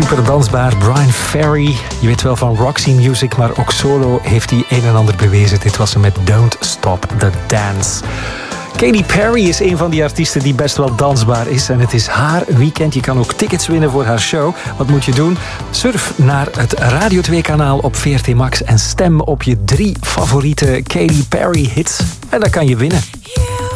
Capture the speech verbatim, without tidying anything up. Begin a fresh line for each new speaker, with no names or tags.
super dansbaar. Brian Ferry, je weet wel van Roxy Music, maar ook solo heeft hij een en ander bewezen. Dit was ze met Don't Stop the Dance. Katy Perry is een van die artiesten die best wel dansbaar is. En het is haar weekend. Je kan ook tickets winnen voor haar show. Wat moet je doen? Surf naar het Radio twee kanaal op V R T Max en stem op je drie favoriete Katy Perry hits. En dan kan je winnen.